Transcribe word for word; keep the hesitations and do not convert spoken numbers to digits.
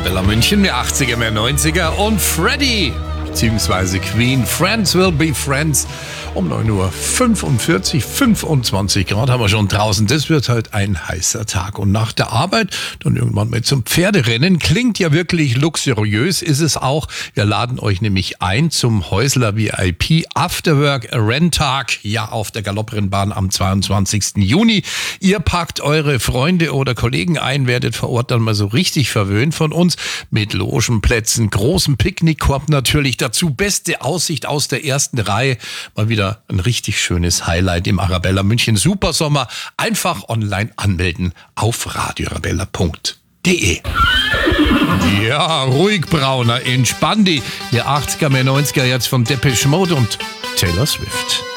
Arabella München, mehr achtziger, mehr neunziger und Freddy beziehungsweise Queen, Friends will be friends. Um neun Uhr fünfundvierzig, fünfundzwanzig Grad haben wir schon draußen. Das wird halt ein heißer Tag. Und nach der Arbeit dann irgendwann mal zum Pferderennen. Klingt ja wirklich luxuriös, ist es auch. Wir laden euch nämlich ein zum Häusler V I P Afterwork Renntag. Ja, auf der Galopprennbahn am zweiundzwanzigsten Juni. Ihr packt eure Freunde oder Kollegen ein, werdet vor Ort dann mal so richtig verwöhnt von uns. Mit Logenplätzen, großem Picknickkorb natürlich. Dazu beste Aussicht aus der ersten Reihe. Mal wieder ein richtig schönes Highlight im Arabella München Supersommer. Einfach online anmelden auf radio arabella punkt de. Ja, ruhig Brauner, entspann dich. Der achtziger, mehr neunziger jetzt von Depeche Mode und Taylor Swift.